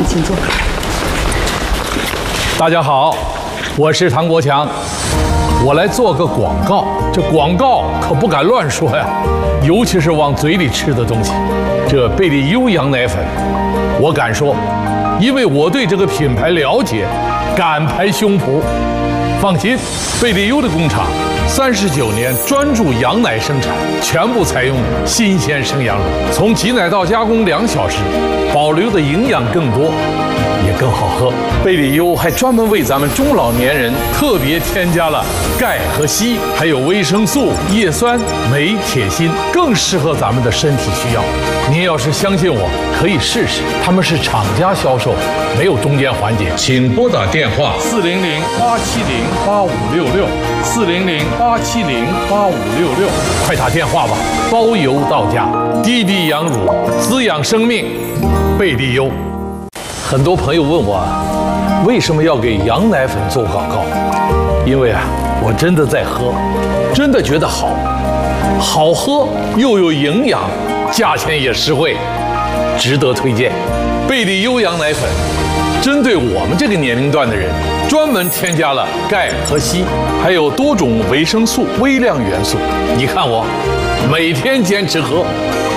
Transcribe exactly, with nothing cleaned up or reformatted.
请坐。 大家好，我是唐国强，我来做个广告。这广告可不敢乱说呀，尤其是往嘴里吃的东西。这贝利优羊奶粉，我敢说，因为我对这个品牌了解，敢拍胸脯。放心，贝利优的工厂三十九年专注羊奶生产，全部采用新鲜生羊乳，从挤奶到加工两小时，保留的营养更多，也更好喝。贝利优还专门为咱们中老年人特别添加了钙和硒，还有维生素、叶酸、镁、铁、锌，更适合咱们的身体需要。您要是相信我，可以试试。他们是厂家销售，没有中间环节。请拨打电话四零零八七零八五六六四零零八七零八五六六，快打电话吧，包邮到家。滴滴羊乳，滋养生命，贝利优。很多朋友问我，为什么要给羊奶粉做广告？因为啊，我真的在喝，真的觉得好，好喝又有营养，价钱也实惠，值得推荐。贝利优羊奶粉针对我们这个年龄段的人，专门添加了钙和硒，还有多种维生素、微量元素。你看我每天坚持喝，